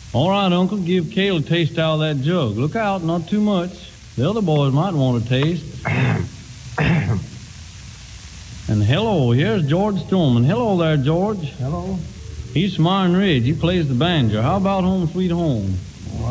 All right, Uncle, give Cale a taste out of that jug. Look out, not too much. The other boys might want a taste. And hello, here's George Storman. Hello there, George. Hello. He's from Iron Ridge. He plays the banjo. How about Home Sweet Home?